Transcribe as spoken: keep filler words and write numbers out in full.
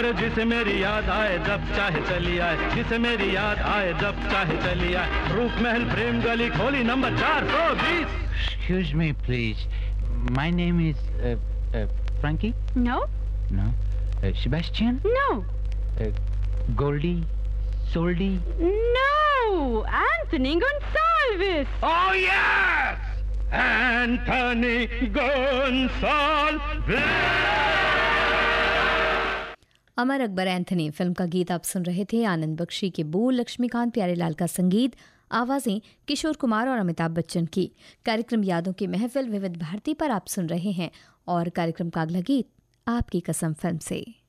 अरे जिसे मेरी याद आए जब चाहे चली आए, जिसे मेरी याद आए जब चाहे चली आए, रूप महल प्रेम गली खोली नंबर चार सौ बीस। Excuse me, please. My name is uh, uh, Frankie. No. No. Uh, Sebastian. No. Uh, Goldie. Soldy. No. Anthony Gonsalves. Oh yes, Anthony Gonsalves. Amar Akbar Anthony film का गीत आप सुन रहे थे। आनंद बख्शी के बोल, लक्ष्मीकांत प्यारेलाल का संगीत, आवाजें किशोर कुमार और अमिताभ बच्चन की। कार्यक्रम यादों की महफिल विविध भारती पर आप सुन रहे हैं और कार्यक्रम का अगला गीत आपकी कसम फिल्म से।